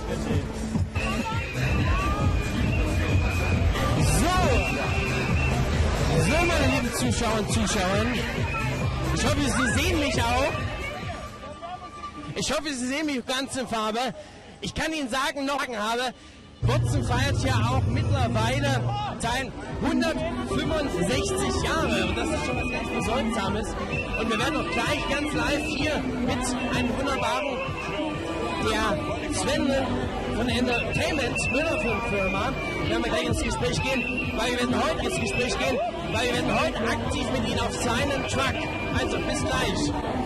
So, meine lieben Zuschauer und Zuschauerinnen, ich hoffe, Sie sehen mich auch. Ich hoffe, Sie sehen mich ganz in Farbe. Ich kann Ihnen sagen, Botzen feiert ja auch mittlerweile sein 165 Jahre. Und das ist schon was ganz Bedeutsames. Und wir werden auch gleich ganz live hier mit einem wunderbaren, der Sven von Entertainment, Müller-Firma, werden wir gleich ins Gespräch gehen, weil wir werden heute aktiv mit Ihnen auf seinen Truck. Also bis gleich.